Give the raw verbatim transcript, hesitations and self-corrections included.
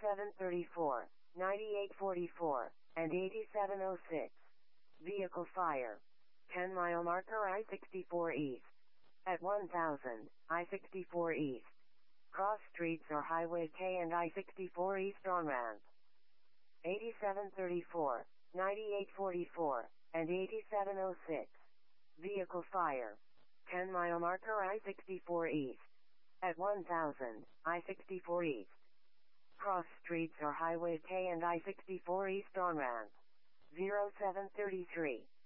eighty-seven thirty-four, ninety-eight forty-four, and eighty-seven oh six. Vehicle fire. ten mile marker I sixty-four East. At one thousand, I sixty-four East. Cross streets or Highway K and I sixty-four East on ramp. eighty-seven thirty-four, ninety-eight forty-four, and eighty-seven oh six. Vehicle fire. ten mile marker I sixty-four East. At one thousand, I sixty-four East. Cross streets or Highway K and I sixty-four East on ramp. zero seven thirty-three,